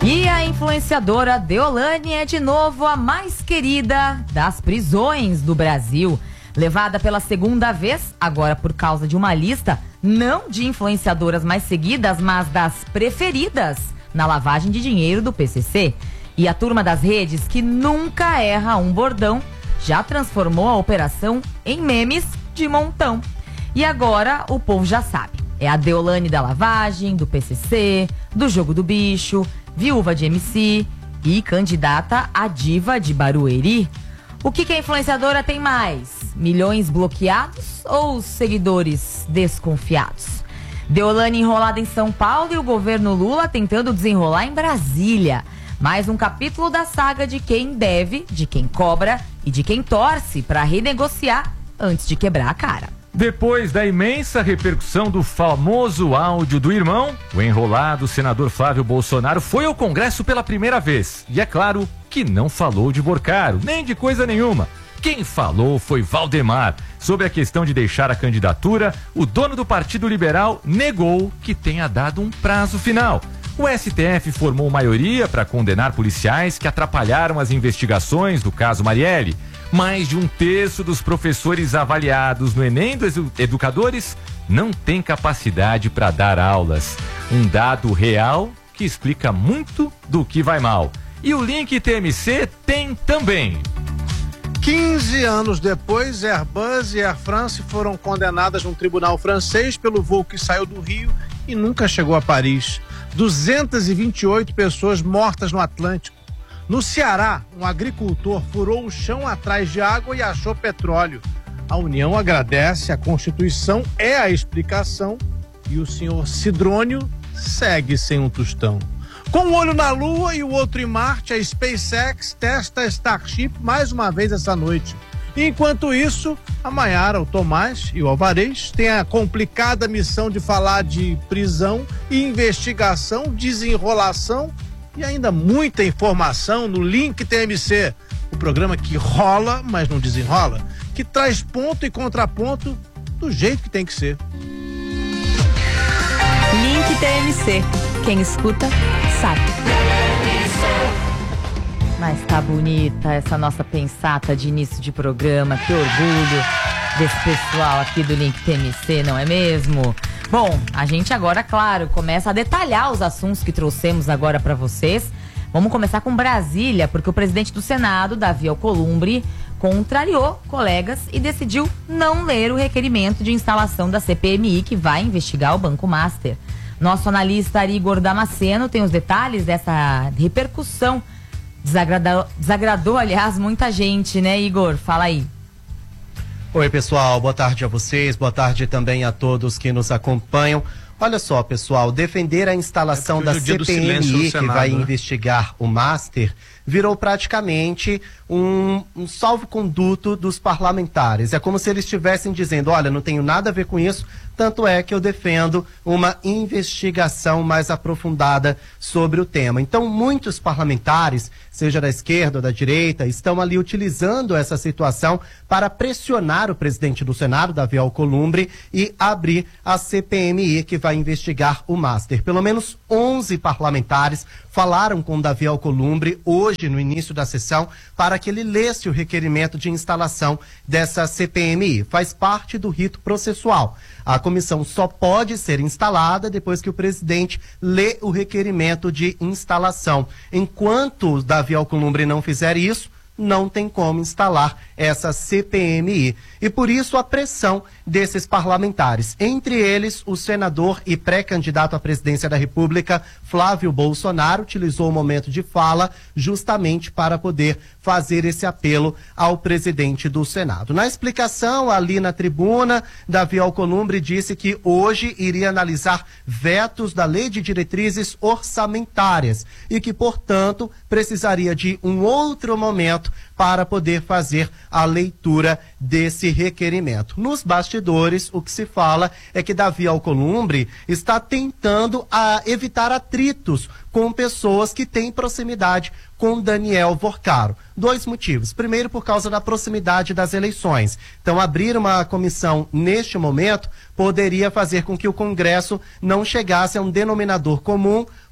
E a influenciadora Deolane é de novo a mais querida das prisões do Brasil. Levada pela segunda vez, agora por causa de uma lista, não de influenciadoras mais seguidas, mas das preferidas na lavagem de dinheiro do PCC. E a turma das redes, que nunca erra um bordão, já transformou a operação em memes de montão. E agora o povo já sabe. É a Deolane da lavagem, do PCC, do jogo do bicho, viúva de MC e candidata a diva de Barueri. O que a influenciadora tem mais? Milhões bloqueados ou seguidores desconfiados? Deolane enrolada em São Paulo e o governo Lula tentando desenrolar em Brasília. Mais um capítulo da saga de quem deve, de quem cobra e de quem torce para renegociar antes de quebrar a cara. Depois da imensa repercussão do famoso áudio do irmão, o enrolado senador Flávio Bolsonaro foi ao Congresso pela primeira vez. E é claro que não falou de Borcaro, nem de coisa nenhuma. Quem falou foi Valdemar. Sobre a questão de deixar a candidatura, o dono do Partido Liberal negou que tenha dado um prazo final. O STF formou maioria para condenar policiais que atrapalharam as investigações do caso Marielle. Mais de um terço dos professores avaliados no Enem dos educadores não tem capacidade para dar aulas. Um dado real que explica muito do que vai mal. E o link TMC tem também. 15 anos depois, Airbus e Air France foram condenadas num tribunal francês pelo voo que saiu do Rio e nunca chegou a Paris. 228 pessoas mortas no Atlântico. No Ceará, um agricultor furou o chão atrás de água e achou petróleo. A União agradece, a Constituição é a explicação e o senhor Sidrônio segue sem um tostão. Com um olho na Lua e o outro em Marte, a SpaceX testa a Starship mais uma vez essa noite. Enquanto isso, a Maiara, o Tomás e o Alvarez têm a complicada missão de falar de prisão, investigação, desenrolação e ainda muita informação no Link TMC, o programa que rola, mas não desenrola, que traz ponto e contraponto do jeito que tem que ser. Link TMC. Quem escuta, sabe. Mas tá bonita essa nossa pensata de início de programa. Que orgulho desse pessoal aqui do Link TMC, não é mesmo? Bom, a gente agora, claro, começa a detalhar os assuntos que trouxemos agora para vocês. Vamos começar com Brasília, porque o presidente do Senado, Davi Alcolumbre, contrariou colegas e decidiu não ler o requerimento de instalação da CPMI que vai investigar o Banco Master. Nosso analista Igor Damasceno tem os detalhes dessa repercussão. Desagradou, aliás, muita gente, né, Igor? Fala aí. Oi, pessoal, boa tarde a vocês, boa tarde também a todos que nos acompanham. Olha só, pessoal, defender a instalação da CPMI, que vai investigar o Master, virou praticamente um salvo-conduto dos parlamentares. É como se eles estivessem dizendo, olha, não tenho nada a ver com isso, tanto é que eu defendo uma investigação mais aprofundada sobre o tema. Então, muitos parlamentares, seja da esquerda ou da direita, estão ali utilizando essa situação para pressionar o presidente do Senado, Davi Alcolumbre, e abrir a CPMI, que vai investigar o Master. Pelo menos 11 parlamentares falaram com Davi Alcolumbre hoje, no início da sessão, para que ele lesse o requerimento de instalação dessa CPMI. Faz parte do rito processual. A comissão só pode ser instalada depois que o presidente lê o requerimento de instalação. Enquanto Davi Alcolumbre não fizer isso, não tem como instalar essa CPMI. E por isso a pressão desses parlamentares. Entre eles, o senador e pré-candidato à presidência da República, Flávio Bolsonaro, utilizou o momento de fala justamente para poder fazer esse apelo ao presidente do Senado. Na explicação ali na tribuna, Davi Alcolumbre disse que hoje iria analisar vetos da Lei de Diretrizes Orçamentárias e que, portanto, precisaria de um outro momento para poder fazer a leitura desse requerimento. Nos bastidores, o que se fala é que Davi Alcolumbre está tentando evitar atritos com pessoas que têm proximidade com Daniel Borcaro. Dois motivos. Primeiro, por causa da proximidade das eleições. Então, abrir uma comissão neste momento poderia fazer com que o Congresso não chegasse a um denominador comum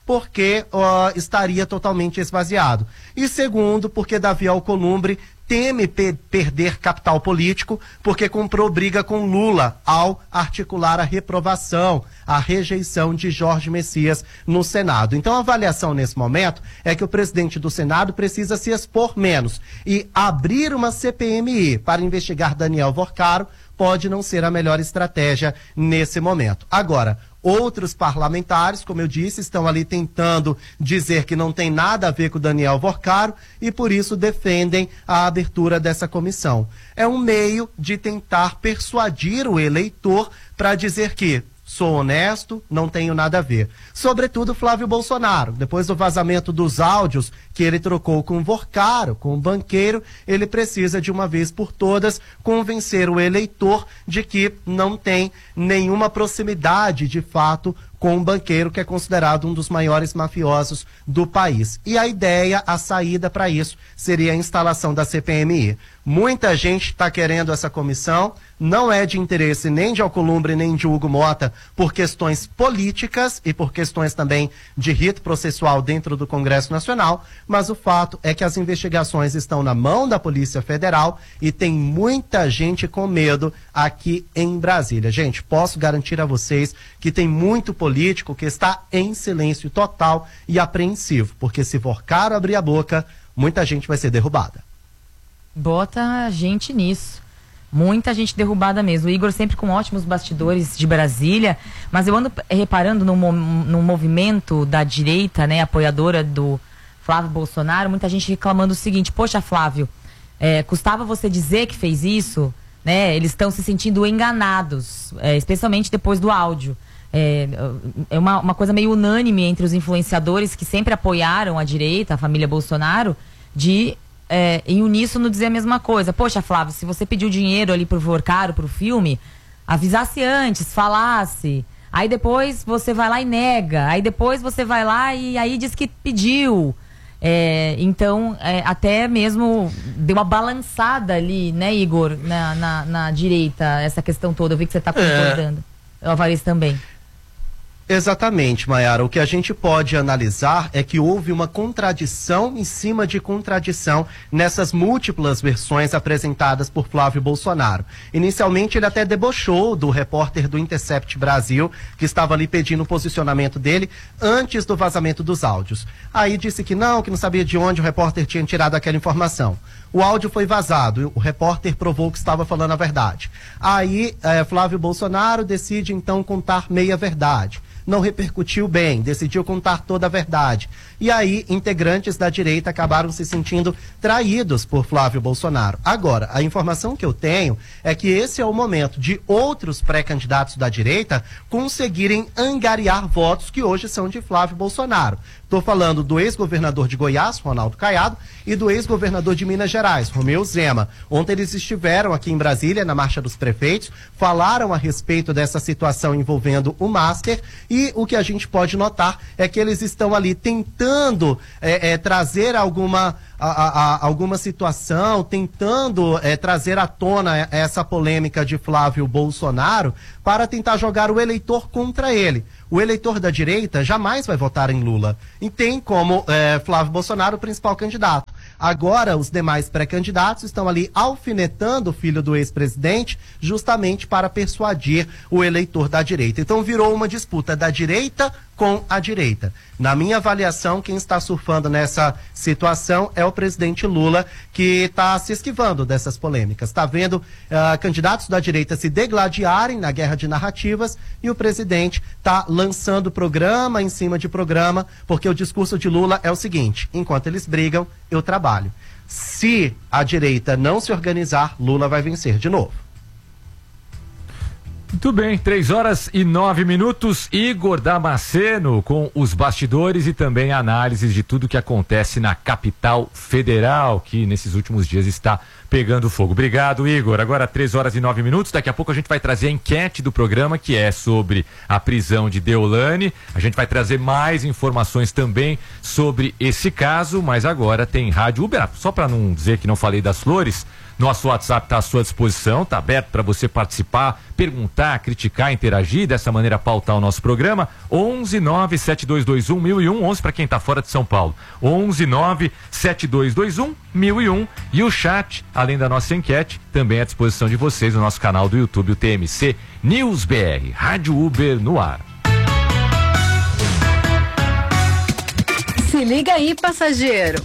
porque estaria totalmente esvaziado. E segundo, porque Davi Alcolumbre teme perder capital político, porque comprou briga com Lula ao articular a reprovação, a rejeição de Jorge Messias no Senado. Então a avaliação nesse momento é que o presidente do Senado precisa se expor menos e abrir uma CPMI para investigar Daniel Vorcaro pode não ser a melhor estratégia nesse momento. Agora, outros parlamentares, como eu disse, estão ali tentando dizer que não tem nada a ver com o Daniel Vorcaro e por isso defendem a abertura dessa comissão. É um meio de tentar persuadir o eleitor para dizer que sou honesto, não tenho nada a ver. Sobretudo Flávio Bolsonaro, depois do vazamento dos áudios que ele trocou com o Vorcaro, com o banqueiro, ele precisa de uma vez por todas convencer o eleitor de que não tem nenhuma proximidade de fato com um banqueiro que é considerado um dos maiores mafiosos do país. E a ideia, a saída para isso, seria a instalação da CPMI. Muita gente está querendo essa comissão, não é de interesse nem de Alcolumbre nem de Hugo Mota por questões políticas e por questões também de rito processual dentro do Congresso Nacional, mas o fato é que as investigações estão na mão da Polícia Federal e tem muita gente com medo aqui em Brasília. Gente, posso garantir a vocês que tem muito político que está em silêncio total e apreensivo, porque se Vorcaro abrir a boca, muita gente vai ser derrubada. Bota gente nisso. Muita gente derrubada mesmo. O Igor sempre com ótimos bastidores de Brasília, mas eu ando reparando no movimento da direita, né, apoiadora do Flávio Bolsonaro, muita gente reclamando o seguinte: poxa, Flávio, custava você dizer que fez isso, né? Eles estão se sentindo enganados, especialmente depois do áudio. É uma coisa meio unânime entre os influenciadores que sempre apoiaram a direita, a família Bolsonaro, de em uníssono dizer a mesma coisa. Poxa, Flávio, se você pediu dinheiro ali pro Vorcaro, pro filme, avisasse antes, falasse. Aí depois você vai lá e nega. Aí depois você vai lá e aí diz que pediu. Então, até mesmo deu uma balançada ali, né, Igor, na direita, essa questão toda. Eu vi que você está concordando. O Alvarez também. Exatamente, Maiara. O que a gente pode analisar é que houve uma contradição em cima de contradição nessas múltiplas versões apresentadas por Flávio Bolsonaro. Inicialmente, ele até debochou do repórter do Intercept Brasil, que estava ali pedindo o posicionamento dele antes do vazamento dos áudios. Aí disse que não sabia de onde o repórter tinha tirado aquela informação. O áudio foi vazado, o repórter provou que estava falando a verdade. Aí, Flávio Bolsonaro decide, então, contar meia verdade. Não repercutiu bem, decidiu contar toda a verdade. E aí, integrantes da direita acabaram se sentindo traídos por Flávio Bolsonaro. Agora, a informação que eu tenho é que esse é o momento de outros pré-candidatos da direita conseguirem angariar votos que hoje são de Flávio Bolsonaro. Estou falando do ex-governador de Goiás, Ronaldo Caiado, e do ex-governador de Minas Gerais, Romeu Zema. Ontem eles estiveram aqui em Brasília, na Marcha dos Prefeitos, falaram a respeito dessa situação envolvendo o Master, e o que a gente pode notar é que eles estão ali tentando trazer alguma situação, tentando trazer à tona essa polêmica de Flávio Bolsonaro para tentar jogar o eleitor contra ele. O eleitor da direita jamais vai votar em Lula e tem como Flávio Bolsonaro o principal candidato. Agora, os demais pré-candidatos estão ali alfinetando o filho do ex-presidente justamente para persuadir o eleitor da direita. Então virou uma disputa da direita com a direita. Na minha avaliação, quem está surfando nessa situação é o presidente Lula, que está se esquivando dessas polêmicas. Está vendo candidatos da direita se degladiarem na guerra de narrativas e o presidente está lançando programa em cima de programa, porque o discurso de Lula é o seguinte: enquanto eles brigam, eu trabalho. Se a direita não se organizar, Lula vai vencer de novo. Muito bem, 3h09, Igor Damasceno com os bastidores e também análises de tudo que acontece na capital federal, que nesses últimos dias está pegando fogo. Obrigado, Igor. Agora 3h09, daqui a pouco a gente vai trazer a enquete do programa, que é sobre a prisão de Deolane. A gente vai trazer mais informações também sobre esse caso, mas agora tem Rádio Uber. Só para não dizer que não falei das flores, Nosso WhatsApp está à sua disposição, está aberto para você participar, perguntar, criticar, interagir, dessa maneira pautar o nosso programa. 11972211001, 11 para quem está fora de São Paulo. 11972211001. E o chat, além da nossa enquete, também à disposição de vocês no nosso canal do YouTube, o TMC News BR, Rádio Uber no ar. Se liga aí, passageiro.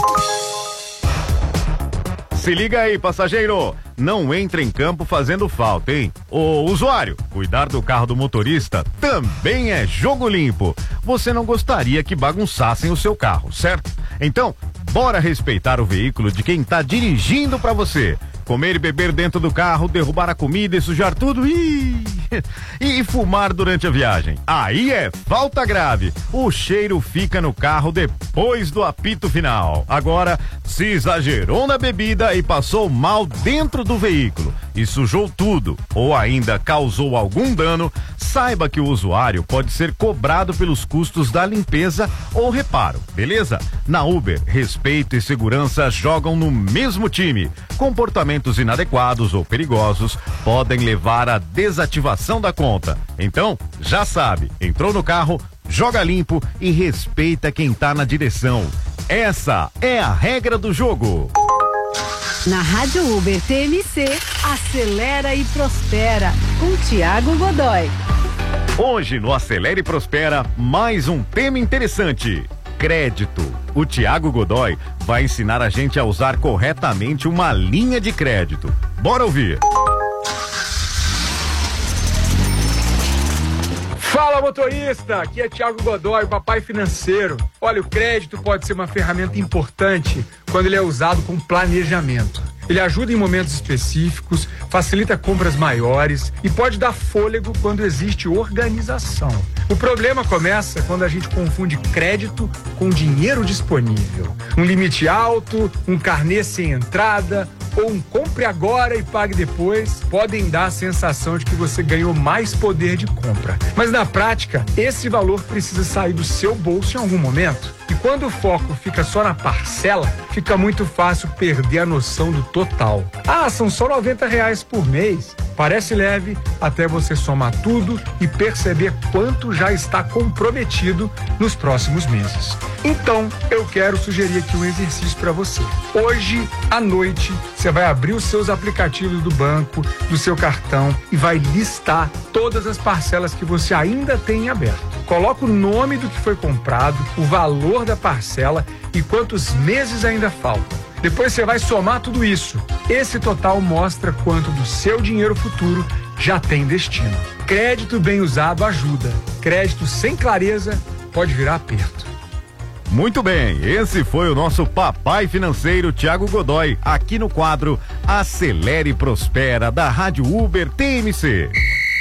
Se liga aí, passageiro. Não entre em campo fazendo falta, hein? Ô, usuário, cuidar do carro do motorista também é jogo limpo. Você não gostaria que bagunçassem o seu carro, certo? Então, bora respeitar o veículo de quem tá dirigindo pra você. Comer e beber dentro do carro, derrubar a comida e sujar tudo e fumar durante a viagem. Aí é falta grave. O cheiro fica no carro depois do apito final. Agora, se exagerou na bebida e passou mal dentro do veículo e sujou tudo ou ainda causou algum dano, saiba que o usuário pode ser cobrado pelos custos da limpeza ou reparo, beleza? Na Uber, respeito e segurança jogam no mesmo time. Comportamentos inadequados ou perigosos podem levar à desativação da conta. Então, já sabe, entrou no carro, joga limpo e respeita quem tá na direção. Essa é a regra do jogo. Na Rádio Uber TMC, acelera e prospera, com Thiago Godoy. Hoje no Acelera e Prospera, mais um tema interessante: crédito. O Thiago Godoy vai ensinar a gente a usar corretamente uma linha de crédito. Bora ouvir. Fala, motorista, aqui é Thiago Godoy, papai financeiro. Olha, o crédito pode ser uma ferramenta importante quando ele é usado com planejamento. Ele ajuda em momentos específicos, facilita compras maiores e pode dar fôlego quando existe organização. O problema começa quando a gente confunde crédito com dinheiro disponível. Um limite alto, um carnê sem entrada ou um compre agora e pague depois podem dar a sensação de que você ganhou mais poder de compra. Mas na prática, esse valor precisa sair do seu bolso em algum momento. E quando o foco fica só na parcela, fica muito fácil perder a noção do total. Ah, são só R$90 por mês. Parece leve até você somar tudo e perceber quanto já está comprometido nos próximos meses. Então, eu quero sugerir aqui um exercício para você. Hoje, à noite, você vai abrir os seus aplicativos do banco, do seu cartão e vai listar todas as parcelas que você ainda tem em aberto. Coloca o nome do que foi comprado, o valor da parcela e quantos meses ainda faltam. Depois você vai somar tudo isso. Esse total mostra quanto do seu dinheiro futuro já tem destino. Crédito bem usado ajuda. Crédito sem clareza pode virar aperto. Muito bem, esse foi o nosso papai financeiro Thiago Godoy, aqui no quadro Acelere e Prospera, da Rádio Uber TMC.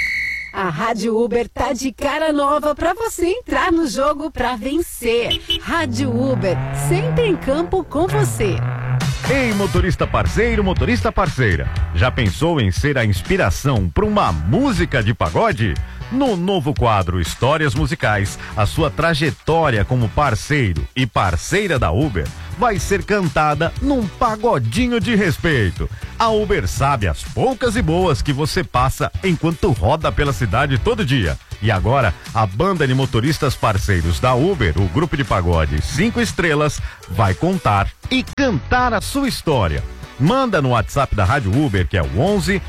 A Rádio Uber tá de cara nova pra você entrar no jogo pra vencer. Rádio Uber, sempre em campo com você. Ei, motorista parceiro, motorista parceira, já pensou em ser a inspiração para uma música de pagode? No novo quadro Histórias Musicais, a sua trajetória como parceiro e parceira da Uber vai ser cantada num pagodinho de respeito. A Uber sabe as poucas e boas que você passa enquanto roda pela cidade todo dia. E agora, a banda de motoristas parceiros da Uber, o grupo de pagode 5 estrelas, vai contar e cantar a sua história. Manda no WhatsApp da Rádio Uber, que é o 11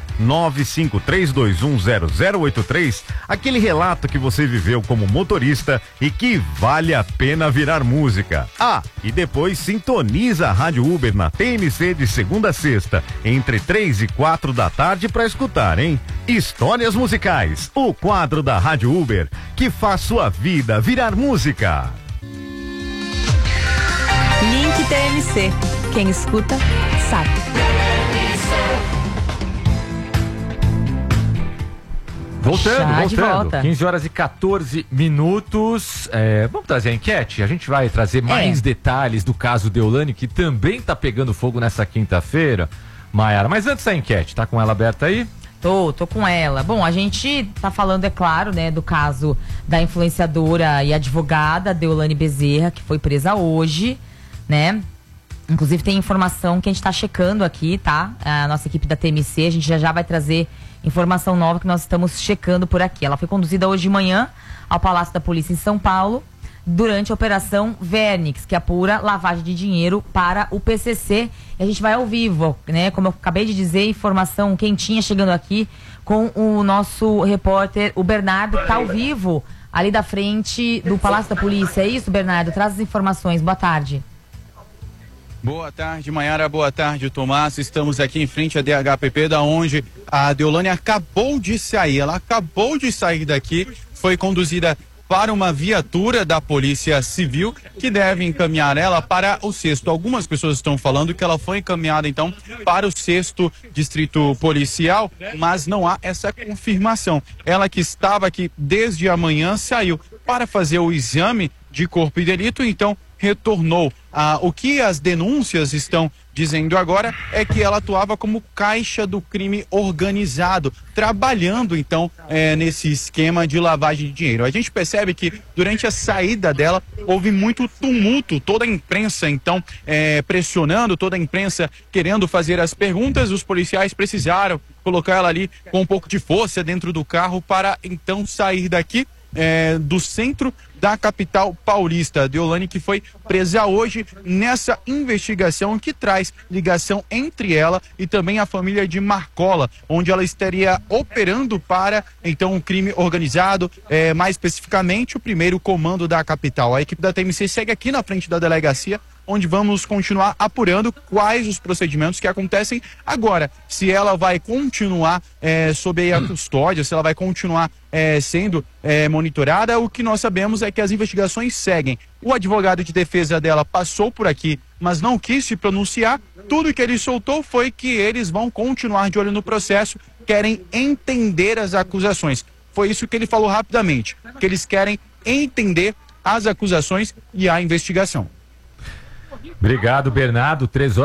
953210083, aquele relato que você viveu como motorista e que vale a pena virar música. Ah, e depois sintoniza a Rádio Uber na TMC de segunda a sexta, entre 3 e 4 da tarde para escutar, hein? Histórias Musicais, o quadro da Rádio Uber que faz sua vida virar música. Link TMC. Quem escuta, sabe. Voltando. 15 horas e 14 minutos. Vamos trazer a enquete? A gente vai trazer mais detalhes do caso Deolane, que também tá pegando fogo nessa quinta-feira, Maiara. Mas antes da enquete, tá com ela aberta aí? Tô com ela. Bom, a gente tá falando, é claro, né, do caso da influenciadora e advogada Deolane Bezerra, que foi presa hoje, né? Inclusive tem informação que a gente está checando aqui, tá? A nossa equipe da TMC, a gente já vai trazer informação nova que nós estamos checando por aqui. Ela foi conduzida hoje de manhã ao Palácio da Polícia em São Paulo, durante a Operação Vernix, que apura lavagem de dinheiro para o PCC. E a gente vai ao vivo, né? Como eu acabei de dizer, informação quentinha chegando aqui com o nosso repórter, o Bernardo, que está ao vivo ali da frente do Palácio da Polícia. É isso, Bernardo? Traz as informações. Boa tarde. Boa tarde, Maiara. Boa tarde, Tomás. Estamos aqui em frente à DHPP, da onde a Deolane acabou de sair. Ela acabou de sair daqui, foi conduzida para uma viatura da Polícia Civil, que deve encaminhar ela para o 6º. Algumas pessoas estão falando que ela foi encaminhada, então, para o 6º Distrito Policial, mas não há essa confirmação. Ela que estava aqui desde a manhã saiu para fazer o exame de corpo e delito, então retornou. O que as denúncias estão dizendo agora é que ela atuava como caixa do crime organizado, trabalhando então nesse esquema de lavagem de dinheiro. A gente percebe que durante a saída dela houve muito tumulto, toda a imprensa então pressionando, toda a imprensa querendo fazer as perguntas. Os policiais precisaram colocar ela ali com um pouco de força dentro do carro para então sair daqui do centro da capital paulista. Deolane, que foi presa hoje nessa investigação que traz ligação entre ela e também a família de Marcola, onde ela estaria operando para então um crime organizado, mais especificamente o primeiro comando da capital. A equipe da TMC segue aqui na frente da delegacia, onde vamos continuar apurando quais os procedimentos que acontecem agora. Se ela vai continuar sob a custódia, se ela vai continuar sendo monitorada, o que nós sabemos é que as investigações seguem. O advogado de defesa dela passou por aqui, mas não quis se pronunciar. Tudo que ele soltou foi que eles vão continuar de olho no processo, querem entender as acusações. Foi isso que ele falou rapidamente, que eles querem entender as acusações e a investigação. Obrigado, Bernardo.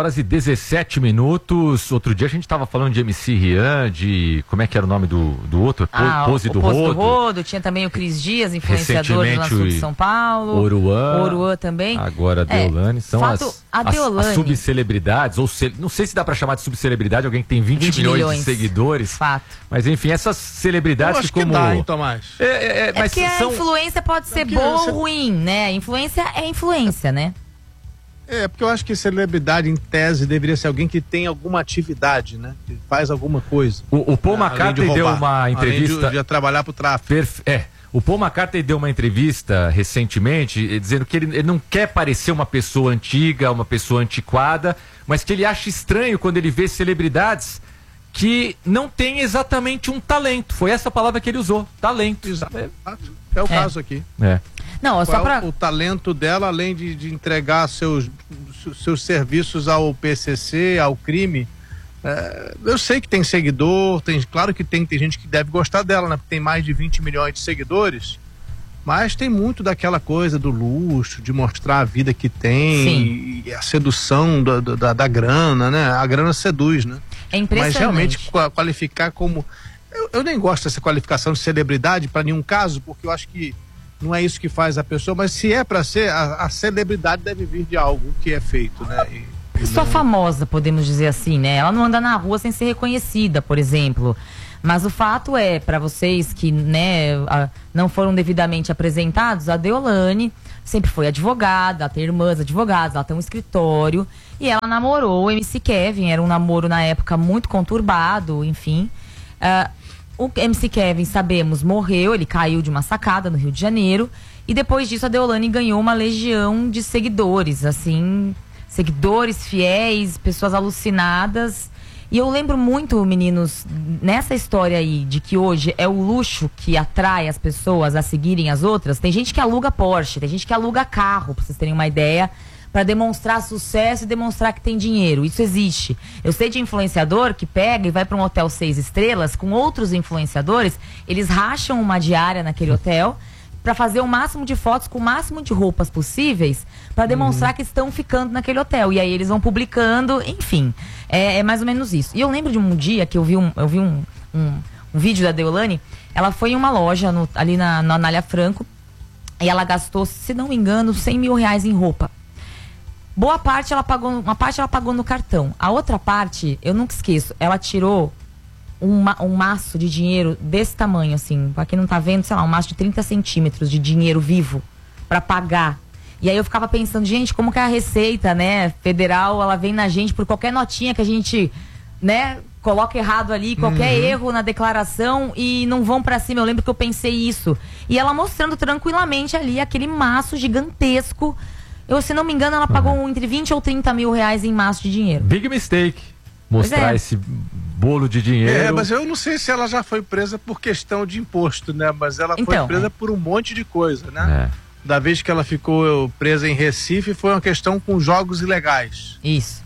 3h17. Outro dia a gente estava falando de MC Rian, de... Como é que era o nome do outro? Pose do Rodo. Tinha também o Cris Dias, influenciador do Sul de São Paulo. Oruan também. Agora a Deolane. São as subcelebridades, ou não sei se dá para chamar de subcelebridade, alguém que tem 20 milhões de seguidores. Fato. Mas enfim, essas celebridades que como... dá, hein, Tomás? Mas porque a influência pode ser boa ou ruim, né? Influência é influência, né? Porque eu acho que celebridade, em tese, deveria ser alguém que tem alguma atividade, né? Que faz alguma coisa. O Paul McCartney deu uma entrevista... de trabalhar pro tráfico. O Paul McCartney deu uma entrevista recentemente dizendo que ele não quer parecer uma pessoa antiga, uma pessoa antiquada, mas que ele acha estranho quando ele vê celebridades que não têm exatamente um talento. Foi essa palavra que ele usou, talento. Exato. É o caso aqui. Não, só o talento dela, além de entregar seus serviços ao PCC, ao crime. Eu sei que tem seguidor, claro que tem gente que deve gostar dela, né? Porque tem mais de 20 milhões de seguidores, mas tem muito daquela coisa do luxo, de mostrar a vida que tem, e a sedução da grana, né? A grana seduz, né? É impressionante. Mas realmente qualificar como... Eu nem gosto dessa qualificação de celebridade para nenhum caso, porque eu acho que não é isso que faz a pessoa, mas se é para ser, a celebridade deve vir de algo que é feito, né? Só famosa, podemos dizer assim, né? Ela não anda na rua sem ser reconhecida, por exemplo. Mas o fato é, para vocês que, né, não foram devidamente apresentados, a Deolane sempre foi advogada, ela tem irmãs advogadas, ela tem um escritório, e ela namorou o MC Kevin, era um namoro na época muito conturbado, enfim. O MC Kevin, sabemos, morreu, ele caiu de uma sacada no Rio de Janeiro, e depois disso a Deolane ganhou uma legião de seguidores, assim, seguidores fiéis, pessoas alucinadas. E eu lembro muito, meninos, nessa história aí de que hoje é o luxo que atrai as pessoas a seguirem as outras. Tem gente que aluga Porsche, tem gente que aluga carro, pra vocês terem uma ideia, para demonstrar sucesso e demonstrar que tem dinheiro. Isso existe. Eu sei de influenciador que pega e vai para um hotel 6 estrelas com outros influenciadores, eles racham uma diária naquele hotel para fazer o máximo de fotos com o máximo de roupas possíveis para demonstrar que estão ficando naquele hotel. E aí eles vão publicando, enfim. É mais ou menos isso. E eu lembro de um dia que eu vi um vídeo da Deolane. Ela foi em uma loja ali na Anália Franco e ela gastou, se não me engano, R$100 mil em roupa. Boa parte ela pagou, uma parte ela pagou no cartão. A outra parte, eu nunca esqueço, ela tirou um maço de dinheiro desse tamanho, assim, pra quem não tá vendo, sei lá, um maço de 30 centímetros de dinheiro vivo pra pagar. E aí eu ficava pensando, gente, como que a Receita, né, federal, ela vem na gente por qualquer notinha que a gente, né, coloca errado ali, qualquer erro na declaração e não vão pra cima. Eu lembro que eu pensei isso. E ela mostrando tranquilamente ali aquele maço gigantesco. Eu, se não me engano, ela pagou entre 20 ou 30 mil reais em maço de dinheiro. Big mistake. Mostrar esse bolo de dinheiro. Mas eu não sei se ela já foi presa por questão de imposto, né? Mas ela foi presa por um monte de coisa, né? Da vez que ela ficou presa em Recife, foi uma questão com jogos ilegais. Isso.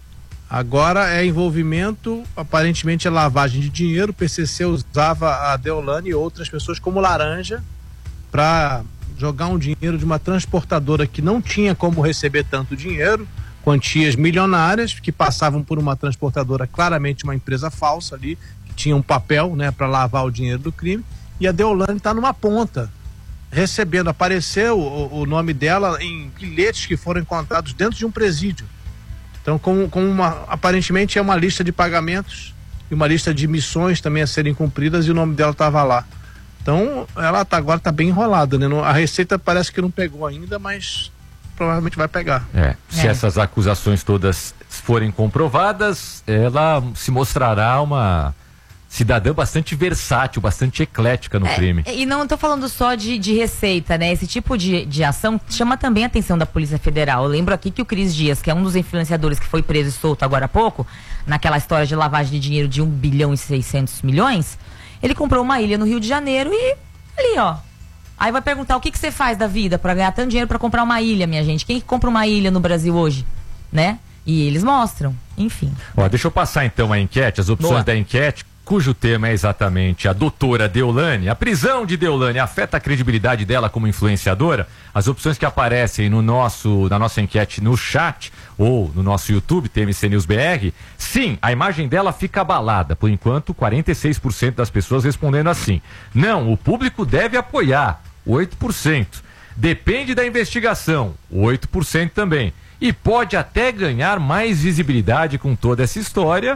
Agora é envolvimento, aparentemente é lavagem de dinheiro. O PCC usava a Deolane e outras pessoas como laranja para jogar um dinheiro de uma transportadora que não tinha como receber tanto dinheiro, quantias milionárias que passavam por uma transportadora, claramente uma empresa falsa ali, que tinha um papel, né, para lavar o dinheiro do crime, e a Deolane está numa ponta, recebendo. Apareceu o nome dela em bilhetes que foram encontrados dentro de um presídio. Então, aparentemente é uma lista de pagamentos e uma lista de missões também a serem cumpridas, e o nome dela estava lá. Então, ela agora está bem enrolada, né? A Receita parece que não pegou ainda, mas provavelmente vai pegar. Se essas acusações todas forem comprovadas, ela se mostrará uma cidadã bastante versátil, bastante eclética no crime. E não estou falando só de Receita, né? Esse tipo de ação chama também a atenção da Polícia Federal. Eu lembro aqui que o Cris Dias, que é um dos influenciadores que foi preso e solto agora há pouco, naquela história de lavagem de dinheiro de 1 bilhão e 600 milhões, ele comprou uma ilha no Rio de Janeiro e ali, ó. Aí vai perguntar, o que você faz da vida para ganhar tanto dinheiro para comprar uma ilha, minha gente? Quem que compra uma ilha no Brasil hoje, né? E eles mostram, enfim. Ó, deixa eu passar então a enquete, as opções da enquete, cujo tema é exatamente a doutora Deolane. A prisão de Deolane afeta a credibilidade dela como influenciadora? As opções que aparecem na nossa enquete no chat ou no nosso YouTube, TMC News BR, sim, a imagem dela fica abalada. Por enquanto, 46% das pessoas respondendo assim. Não, o público deve apoiar, 8%. Depende da investigação, 8% também. E pode até ganhar mais visibilidade com toda essa história,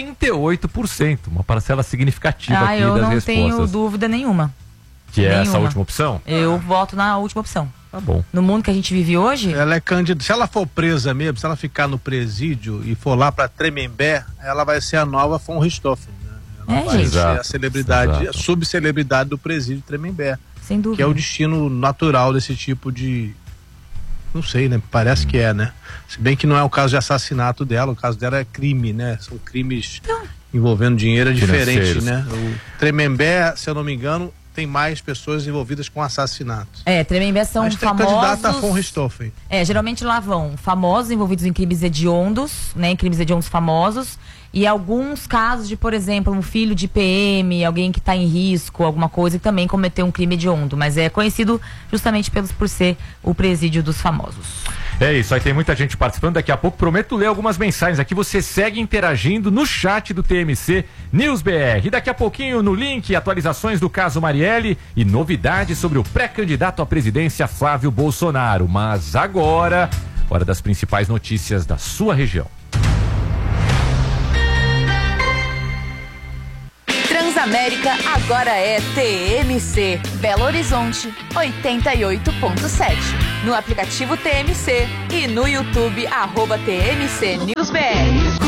38%, uma parcela significativa aqui das respostas. Eu não tenho dúvida nenhuma. Que é essa última opção? Eu voto na última opção. Tá bom. No mundo que a gente vive hoje... Ela é candidata. Se ela for presa mesmo, se ela ficar no presídio e for lá para Tremembé, ela vai ser a nova von Richthofen, né? Ela vai ser a celebridade, a subcelebridade do presídio Tremembé. Sem dúvida. Que é o destino natural desse tipo de... Não sei, né? Parece que é, né? Se bem que não é o caso de assassinato dela, o caso dela é crime, né? São crimes envolvendo dinheiro, é diferente, né? O Tremembé, se eu não me engano, tem mais pessoas envolvidas com assassinatos. Tremembé são famosos... candidata a von Richthofen. Geralmente lá vão famosos envolvidos em crimes hediondos, né? Em crimes hediondos famosos. E alguns casos de, por exemplo, um filho de PM, alguém que está em risco, alguma coisa, que também cometeu um crime hediondo. Mas é conhecido justamente por ser o presídio dos famosos. É isso, aí tem muita gente participando. Daqui a pouco prometo ler algumas mensagens aqui. Você segue interagindo no chat do TMC News BR. E daqui a pouquinho no link, atualizações do caso Marielle e novidades sobre o pré-candidato à presidência Flávio Bolsonaro. Mas agora, hora das principais notícias da sua região. Transamérica agora é TMC. Belo Horizonte 88.7. No aplicativo TMC e no YouTube @TMC News BR.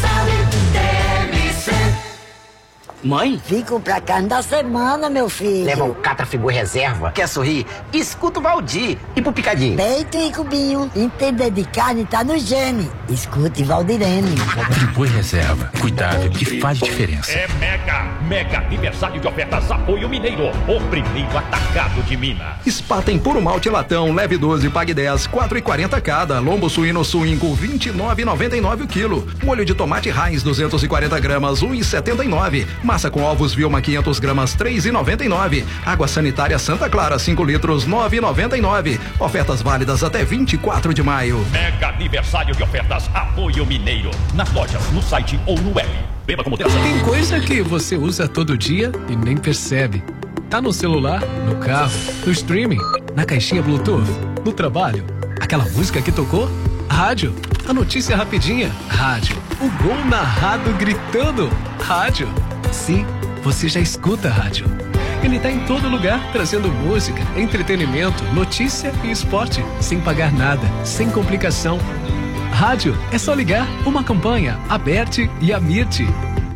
Mãe? Vim comprar carne da semana, meu filho. Leva um Catrafigu reserva. Quer sorrir? Escuta o Valdir. E pro Picadinho? Peito e cubinho. Entender de carne tá no gene. Escute Valdirene. Friboi reserva. Cuidável que faz diferença. É mega aniversário de ofertas Apoio Mineiro. O primeiro atacado de Minas. Spaten puro malte latão. Leve 12, pague 10. 4,40 cada. Lombo suíno suínco 29,99 o quilo. Molho de tomate Heinz 240 gramas 1,79. Massa com ovos Vilma 500 gramas 3,99. Água sanitária Santa Clara 5 litros 9,99. Ofertas válidas até 24 de maio. Mega aniversário de ofertas Apoio Mineiro. Nas lojas, no site ou no web. Beba com moderação. Tem coisa que você usa todo dia e nem percebe. Tá no celular, no carro, no streaming, na caixinha Bluetooth, no trabalho. Aquela música que tocou, Rádio. A notícia rapidinha. Rádio. O gol narrado gritando. Rádio. Sim, você já escuta rádio. Ele tá em todo lugar, trazendo música, entretenimento, notícia e esporte, sem pagar nada, sem complicação. Rádio, é só ligar, uma campanha, Aberte e Amirte.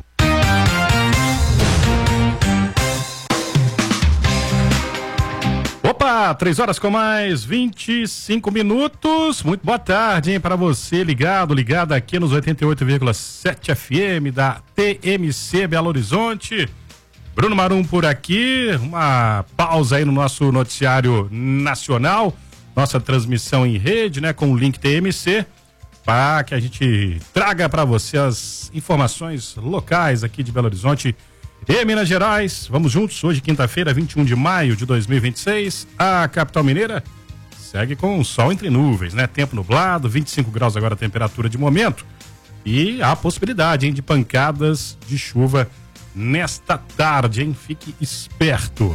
Opa, 3 horas com mais 25 minutos. Muito boa tarde, hein, para você ligada aqui nos 88,7 FM da TMC Belo Horizonte. Bruno Marum por aqui, uma pausa aí no nosso noticiário nacional, nossa transmissão em rede, né, com o link TMC, para que a gente traga para você as informações locais aqui de Belo Horizonte e Minas Gerais. Vamos juntos, hoje quinta-feira, 21 de maio de 2026, a capital mineira segue com sol entre nuvens, né, tempo nublado, 25 graus agora a temperatura de momento, e há possibilidade, hein, de pancadas de chuva nesta tarde, hein? Fique esperto.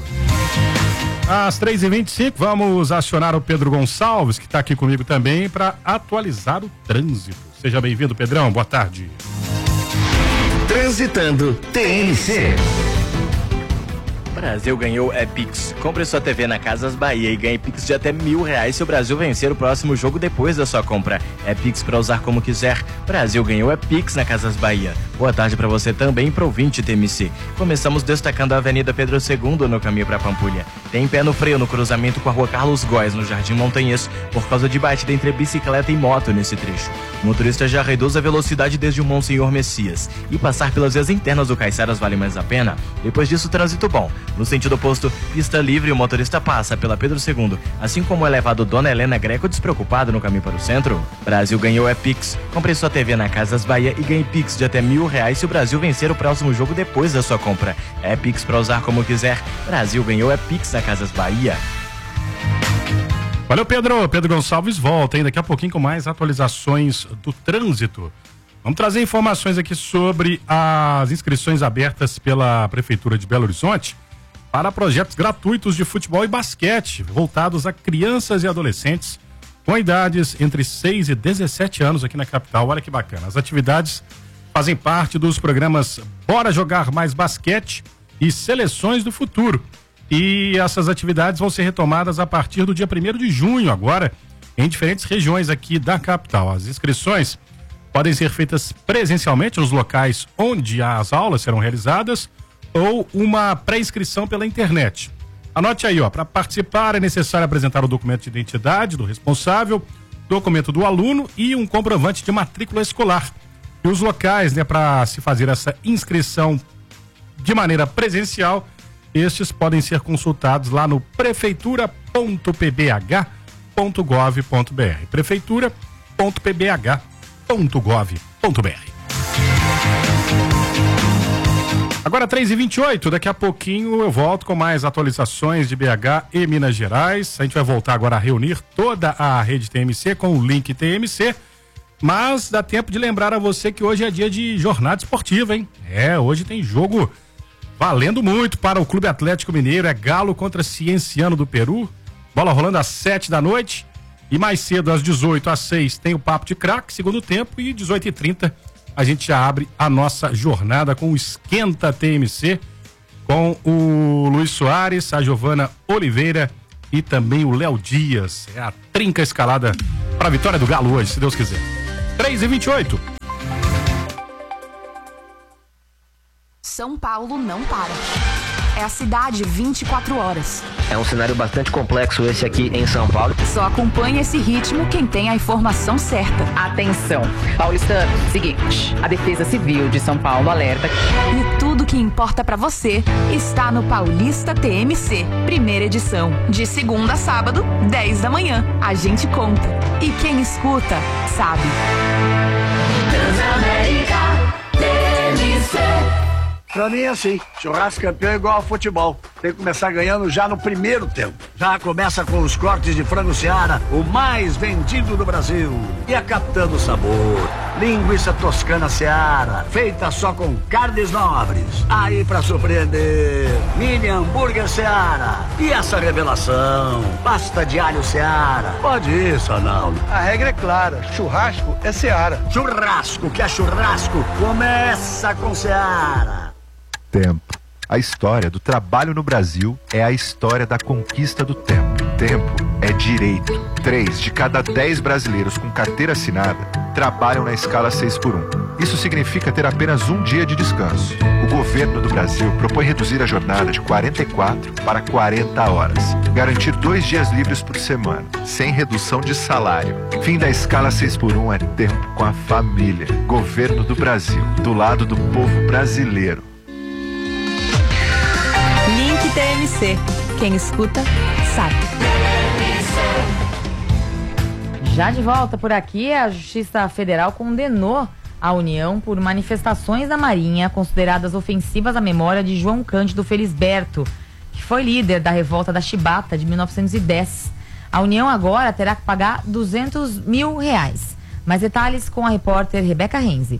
Às 3h25, vamos acionar o Pedro Gonçalves, que está aqui comigo também, para atualizar o trânsito. Seja bem-vindo, Pedrão. Boa tarde. Transitando TMC. Brasil ganhou Pix. Compre sua TV na Casas Bahia e ganhe Pix de até R$1.000 se o Brasil vencer o próximo jogo depois da sua compra. Pix para usar como quiser. Brasil ganhou Pix na Casas Bahia. Boa tarde para você também, pro ouvinte TMC. Começamos destacando a Avenida Pedro II no caminho para Pampulha. Tem pé no freio no cruzamento com a Rua Carlos Góes, no Jardim Montanhês, por causa de batida entre bicicleta e moto nesse trecho. O motorista já reduz a velocidade desde o Monsenhor Messias. E passar pelas vias internas do Caiçaras vale mais a pena. Depois disso, trânsito bom. No sentido oposto, pista livre, o motorista passa pela Pedro II, assim como o elevado Dona Helena Greco despreocupado no caminho para o centro. Brasil ganhou Pix. Compre sua TV na Casas Bahia e ganhe Pix de até R$1.000 se o Brasil vencer o próximo jogo depois da sua compra. Pix para usar como quiser. Brasil ganhou Pix na Casas Bahia. Valeu, Pedro. Pedro Gonçalves volta, hein? Daqui a pouquinho com mais atualizações do trânsito. Vamos trazer informações aqui sobre as inscrições abertas pela Prefeitura de Belo Horizonte para projetos gratuitos de futebol e basquete, voltados a crianças e adolescentes com idades entre 6 e 17 anos aqui na capital. Olha que bacana. As atividades fazem parte dos programas Bora Jogar Mais Basquete e Seleções do Futuro. E essas atividades vão ser retomadas a partir do dia 1º de junho, agora, em diferentes regiões aqui da capital. As inscrições podem ser feitas presencialmente nos locais onde as aulas serão realizadas ou uma pré-inscrição pela internet. Anote aí, ó, para participar é necessário apresentar o documento de identidade do responsável, documento do aluno e um comprovante de matrícula escolar. E os locais, né, para se fazer essa inscrição de maneira presencial, estes podem ser consultados lá no prefeitura.pbh.gov.br. prefeitura.pbh.gov.br. Agora 3h28, daqui a pouquinho eu volto com mais atualizações de BH e Minas Gerais. A gente vai voltar agora a reunir toda a rede TMC com o link TMC, mas dá tempo de lembrar a você que hoje é dia de jornada esportiva, hein? Hoje tem jogo valendo muito para o Clube Atlético Mineiro, é Galo contra Cienciano do Peru, bola rolando às 7 da noite e mais cedo às 18 às 6 tem o Papo de Craque, segundo tempo, e 18h30 a gente já abre a nossa jornada com o Esquenta TMC, com o Luiz Soares, a Giovana Oliveira e também o Léo Dias. É a trinca escalada para a vitória do Galo hoje, se Deus quiser. 3h28. São Paulo não para. É a cidade 24 horas. É um cenário bastante complexo esse aqui em São Paulo. Só acompanha esse ritmo quem tem a informação certa. Atenção, paulistano, seguinte, a Defesa Civil de São Paulo alerta. E tudo que importa pra você está no Paulista TMC, primeira edição, de segunda a sábado, 10 da manhã. A gente conta. E quem escuta, sabe. Transamérica TMC. Pra mim é assim, churrasco campeão é igual ao futebol. Tem que começar ganhando já no primeiro tempo. Já começa com os cortes de frango Seara, o mais vendido do Brasil. E a captando sabor. Linguiça toscana Seara, feita só com carnes nobres. Aí pra surpreender, mini hambúrguer Seara. E essa revelação, pasta de alho Seara. Pode ir, Sonaldo. A regra é clara, churrasco é Seara. Churrasco que é churrasco, começa com Seara. Tempo. A história do trabalho no Brasil é a história da conquista do tempo. Tempo é direito. 3 de cada 10 brasileiros com carteira assinada trabalham na escala 6x1. Isso significa ter apenas um dia de descanso. O governo do Brasil propõe reduzir a jornada de 44 para 40 horas. Garantir 2 dias livres por semana, sem redução de salário. Fim da escala 6x1 é tempo com a família. Governo do Brasil, do lado do povo brasileiro. Link TMC. Quem escuta, sabe. Já de volta por aqui, a Justiça Federal condenou a União por manifestações da Marinha consideradas ofensivas à memória de João Cândido Felisberto, que foi líder da revolta da Chibata de 1910. A União agora terá que pagar R$200 mil. Mais detalhes com a repórter Rebeca Renzi.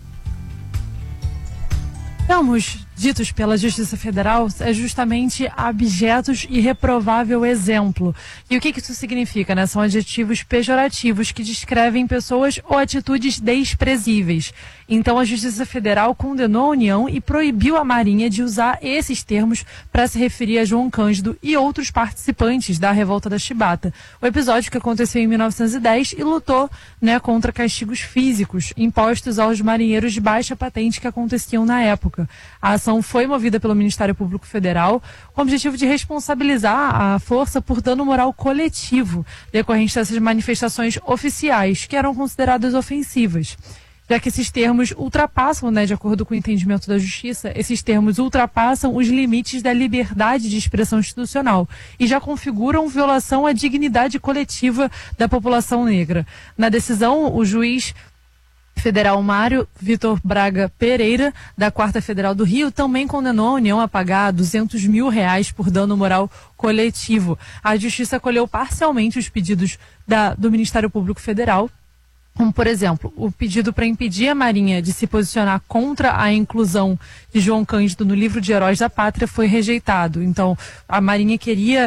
Termos ditos pela Justiça Federal é justamente abjetos e reprovável exemplo. E o que isso significa, né? São adjetivos pejorativos que descrevem pessoas ou atitudes desprezíveis. Então a Justiça Federal condenou a União e proibiu a Marinha de usar esses termos para se referir a João Cândido e outros participantes da revolta da Chibata. O episódio que aconteceu em 1910 e lutou, né, contra castigos físicos impostos aos marinheiros de baixa patente que aconteciam na época. A ação foi movida pelo Ministério Público Federal com o objetivo de responsabilizar a força por dano moral coletivo decorrente dessas manifestações oficiais que eram consideradas ofensivas. Já que esses termos ultrapassam, né, de acordo com o entendimento da Justiça, esses termos ultrapassam os limites da liberdade de expressão institucional e já configuram violação à dignidade coletiva da população negra. Na decisão, o juiz federal Mário Vitor Braga Pereira, da 4ª Federal do Rio, também condenou a União a pagar R$200 mil por dano moral coletivo. A Justiça acolheu parcialmente os pedidos do Ministério Público Federal, como, por exemplo, o pedido para impedir a Marinha de se posicionar contra a inclusão de João Cândido no livro de Heróis da Pátria foi rejeitado. Então, a Marinha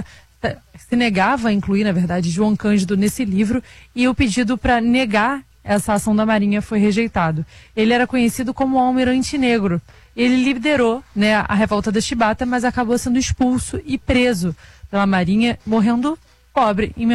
se negava a incluir, na verdade, João Cândido nesse livro, e o pedido para negar essa ação da Marinha foi rejeitado. Ele era conhecido como o Almirante Negro. Ele liderou, né, a revolta da Chibata, mas acabou sendo expulso e preso pela Marinha, morrendo pobre em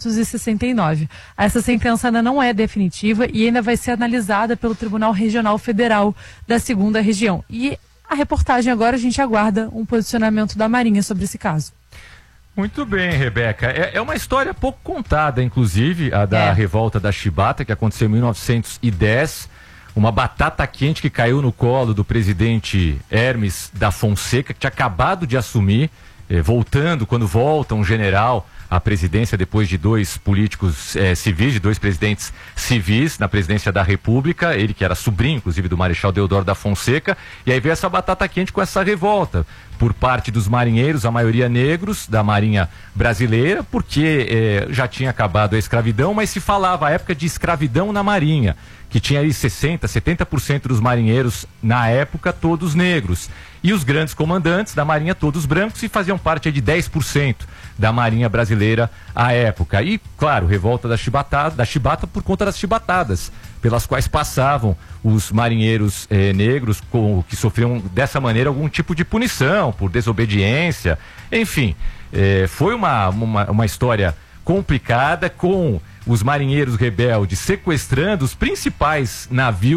1969. Essa sentença ainda não é definitiva e ainda vai ser analisada pelo Tribunal Regional Federal da 2ª Região. E a reportagem agora, a gente aguarda um posicionamento da Marinha sobre esse caso. Muito bem, Rebeca. É uma história pouco contada, inclusive, a da revolta da Chibata, que aconteceu em 1910. Uma batata quente que caiu no colo do presidente Hermes da Fonseca, que tinha acabado de assumir, quando volta um general à presidência depois de 2 políticos civis, de 2 presidentes civis na presidência da República, ele que era sobrinho, inclusive, do Marechal Deodoro da Fonseca, e aí veio essa batata quente com essa revolta por parte dos marinheiros, a maioria negros da Marinha Brasileira, porque já tinha acabado a escravidão, mas se falava à época de escravidão na Marinha, que tinha aí 60%, 70% dos marinheiros na época, todos negros. E os grandes comandantes da Marinha, todos brancos, e faziam parte de 10% da Marinha Brasileira à época. E, claro, revolta da Chibata por conta das chibatadas, pelas quais passavam os marinheiros negros, que sofriam dessa maneira algum tipo de punição, por desobediência. Enfim, foi uma história complicada, com os marinheiros rebeldes sequestrando os principais navios